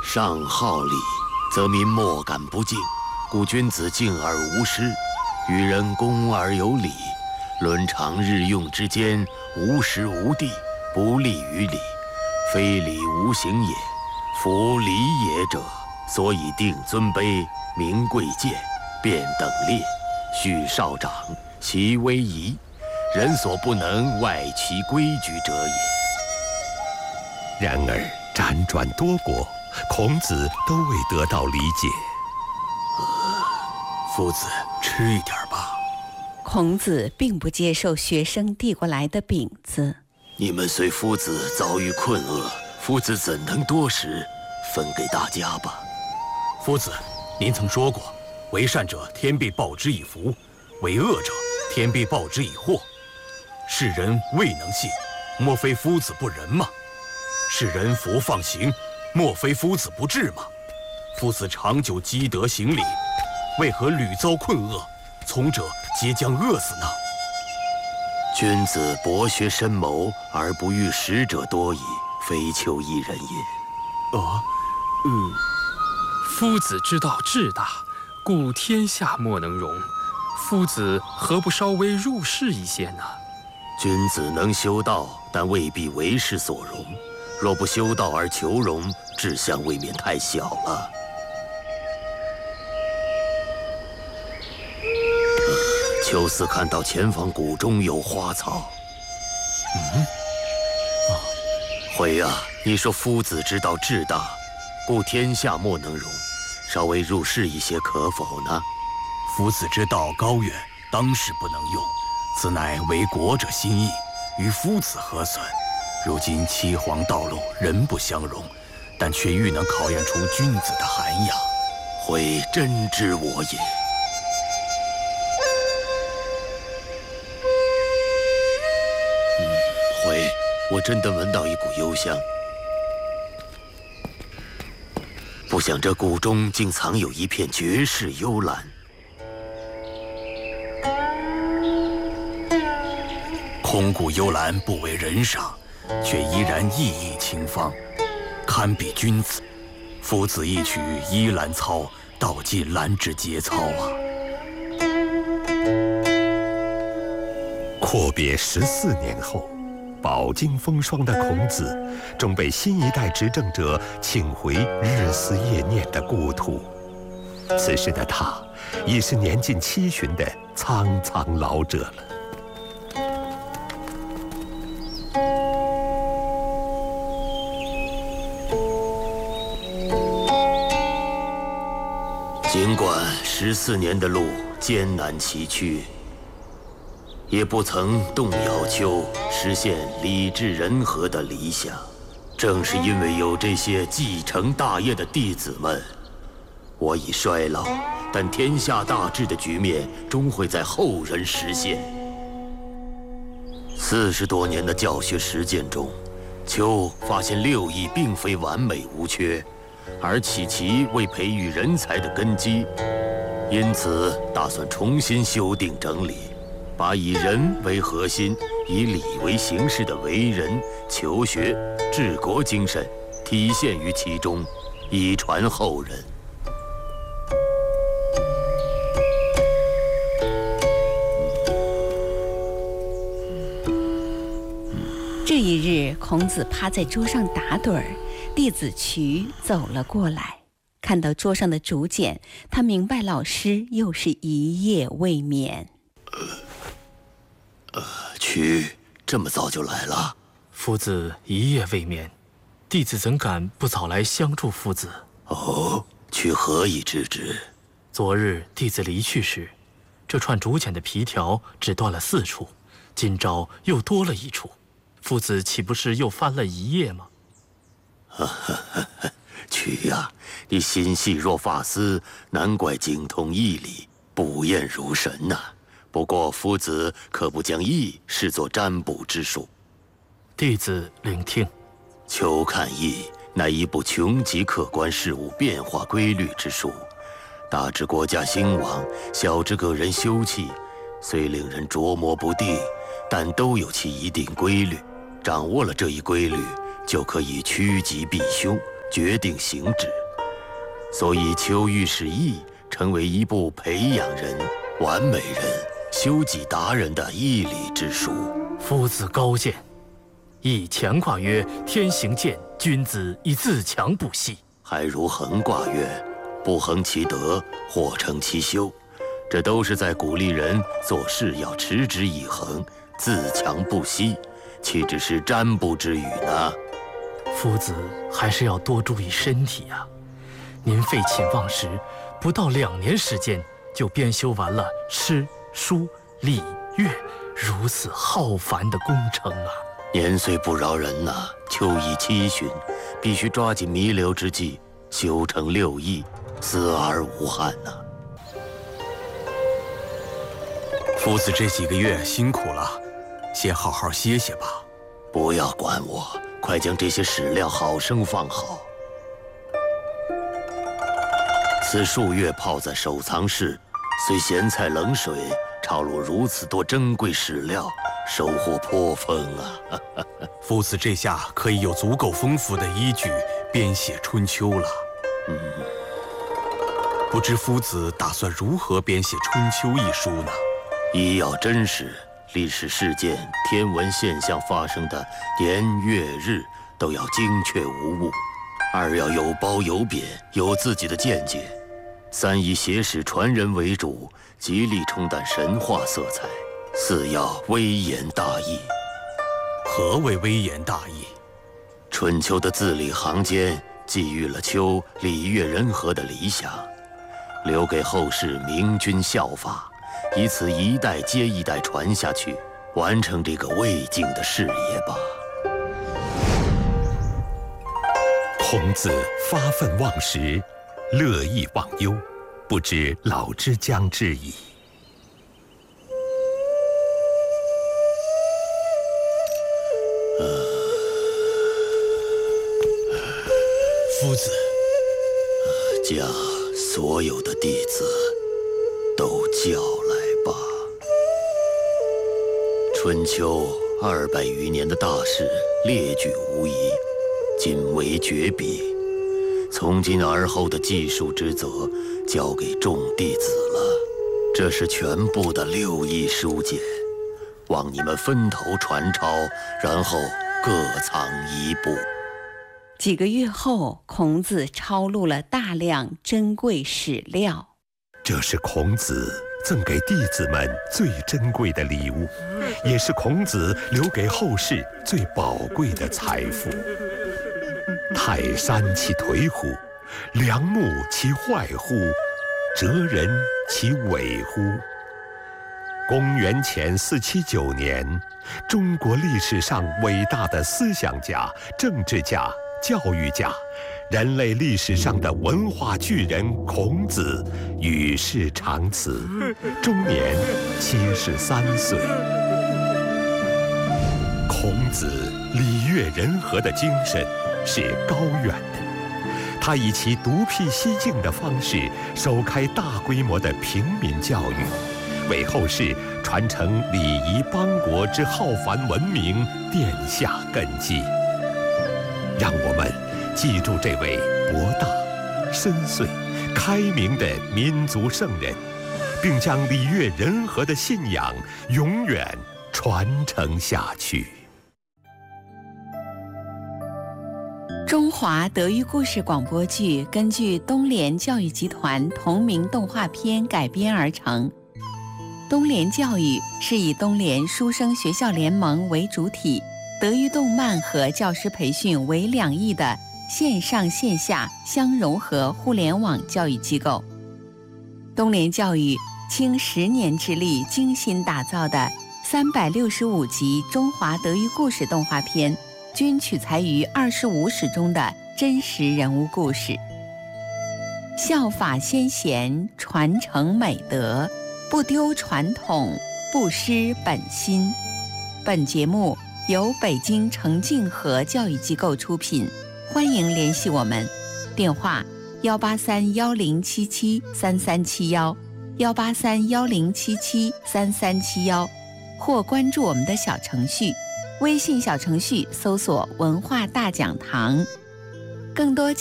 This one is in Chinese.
上好礼，则民莫敢不敬。故君子敬而无失，与人恭而有礼，论常日用之间，无时无地，不利于礼，非礼无形也。夫礼也者，所以定尊卑，明贵贱，辨等劣，序少长，其威仪，人所不能外其规矩者也。 然而辗转多国，孔子都未得到理解。 夫子，吃一点吧。 孔子并不接受学生递过来的饼子。 你们随夫子遭遇困厄，夫子怎能多食？分给大家吧。 夫子，您曾说过，为善者天必报之以福，为恶者天必报之以祸。世人未能信，莫非夫子不仁吗？世人弗放行，莫非夫子不治吗？夫子长久积德行礼，为何屡遭困厄，从者皆将饿死呢？ 君子博学深谋而不遇食者多矣，非求一人也。 夫子之道至大，故天下莫能容。夫子何不稍微入世一些呢？ 君子能修道，但未必为世所容。若不修道而求荣，志向未免太小了。秋思看到前方谷中有花草。回啊，你说夫子之道至大，故天下莫能容，稍微入世一些可否呢？ 夫子之道高远，当时不能用，此乃为国者心意，与夫子何损？如今岐黄道路，人不相容，但却愈能考验出君子的涵养。 回真知我也。回，我真的闻到一股幽香。不想这谷中竟藏有一片绝世幽兰。 空谷幽兰不为人赏，却依然熠熠清芳，堪比君子。夫子一曲依兰操，道尽兰之节操啊！ 阔别14年后，饱经风霜的孔子，终被新一代执政者请回日思夜念的故土。此时的他，已是年近70的苍苍老者了。 尽管14年的路艰难崎岖，也不曾动摇丘实现礼智人和的理想。正是因为有这些继承大业的弟子们，我已衰老，但天下大治的局面终会在后人实现。40多年的教学实践中，丘发现6艺并非完美无缺，而起其为培育人才的根基，因此打算重新修订整理，把以人为核心、以礼为形式的为人、求学、治国精神体现于其中，以传后人。 这一日，孔子趴在桌上打盹儿，弟子渠走了过来，看到桌上的竹简，他明白老师又是一夜未眠。 渠，这么早就来了？ 夫子一夜未眠，弟子怎敢不早来相助夫子？ 哦，渠何以知之？ 昨日弟子离去时，这串竹简的皮条只断了4处，今朝又多了1处。夫子岂不是又翻了一页吗？ 渠呀，你心细若发丝，难怪精通义理，不厌如神呐。不过夫子可不将义视作占卜之术。 弟子聆听。 秋看义乃一部穷极客观事物变化规律之术，大至国家兴亡，小至个人休戚，虽令人琢磨不定，但都有其一定规律。掌握了这一规律，就可以趋吉避凶， 决定行止。所以秋御史驿成为一部培养人、完美人、修己达人的义理之书。 夫子高见。亦乾卦曰：天行健，君子以自强不息。 还如恒卦曰：不恒其德，或成其修。这都是在鼓励人做事要持之以恒，自强不息，岂只是占卜之语呢？ 夫子还是要多注意身体呀。您废寝忘食，不到2年时间就编修完了诗、书、礼、乐，如此浩繁的工程啊！ 年岁不饶人呐，秋已7旬，必须抓紧弥留之际，修成6艺，死而无憾呐。 夫子这几个月辛苦了，先好好歇歇吧。 不要管我，快将这些史料好生放好。此数月泡在守藏室，虽咸菜冷水，抄录如此多珍贵史料，收获颇丰啊！ 夫子这下可以有足够丰富的依据编写《春秋》了。不知夫子打算如何编写《春秋》一书呢？ 一要真实，历史事件、天文现象发生的年月日都要精确无误；二要有褒有贬，有自己的见解；三以写史传人为主，极力冲淡神话色彩；四要微言大义。 何为微言大义？ 春秋的字里行间寄予了秋礼乐人和的理想，留给后世明君效法，以此一代接一代传下去，完成这个未竟的事业吧。 孔子发愤忘食，乐亦忘忧，不知老之将至矣。 夫子， 将所有的弟子都叫来吧。春秋200余年的大事列举无遗，今为绝笔。从今而后的记述之责交给众弟子了。这是全部的6艺书简，望你们分头传抄，然后各藏一部。 几个月后，孔子抄录了大量珍贵史料。 这是孔子赠给弟子们最珍贵的礼物，也是孔子留给后世最宝贵的财富。泰山其颓乎？梁木其坏乎？哲人其伪乎？公元前479年，中国历史上伟大的思想家、政治家、教育家，人类历史上的文化巨人孔子与世长辞，终年73岁。孔子礼乐人和的精神是高远的，他以其独辟蹊径的方式，首开大规模的平民教育，为后世传承礼仪邦国之浩繁文明奠下根基。让我们记住这位博大、深邃、开明的民族圣人，并将礼乐人和的信仰永远传承下去。 中华德育故事广播剧根据东联教育集团同名动画片改编而成。东联教育是以东联书生学校联盟为主体，德育动漫和教师培训为两翼的线上线下相融合互联网教育机构。东联教育倾10年之力精心打造的365集中华德育故事动画片，均取材于25史中的真实人物故事。效法先贤，传承美德，不丢传统，不失本心。本节目由北京程敬和教育机构出品，欢迎联系我们，电话18310773371，18310773371，或关注我们的小程序，微信小程序搜索文化大讲堂，更多